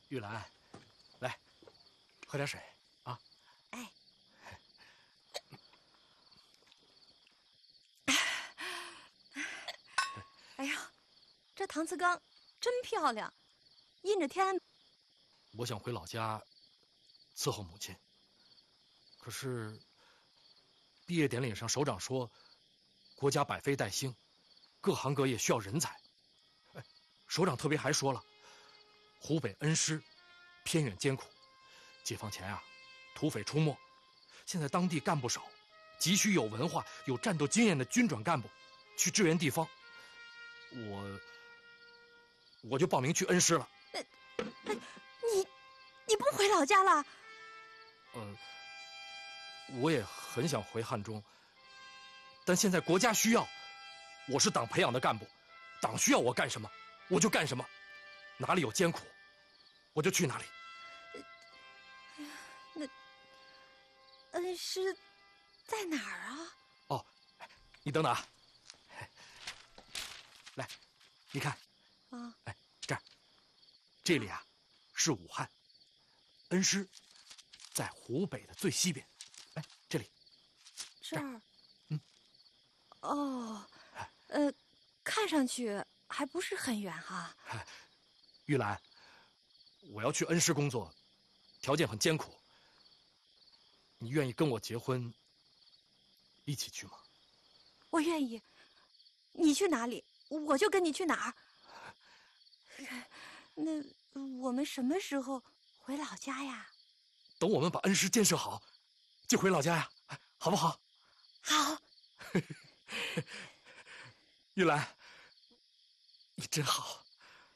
玉兰，来，喝点水啊。 哎。哎呀，这搪瓷缸真漂亮，印着天安。 我想回老家伺候母亲，可是毕业典礼上首长说，国家百废待兴，各行各业需要人才。哎，首长特别还说了，湖北恩施偏远艰苦，解放前啊，土匪出没，现在当地干部少，急需有文化、有战斗经验的军转干部去支援地方。我就报名去恩施了。 你不回老家了？ 我也很想回汉中，但现在国家需要，我是党培养的干部，党需要我干什么，我就干什么，哪里有艰苦，我就去哪里。 那恩施在哪儿啊？ 哦，你等等啊，来，你看， 啊， 哎，这里啊是武汉，恩施在湖北的最西边。哎，这里， 这儿， 嗯， 哦，看上去还不是很远哈。 玉兰，我要去恩施工作，条件很艰苦，你愿意跟我结婚，一起去吗？ 我愿意，你去哪里，我就跟你去哪儿。那我们什么时候回老家呀？ 等我们把恩施建设好，就回老家呀，好不好？ 好。 玉兰，你真好。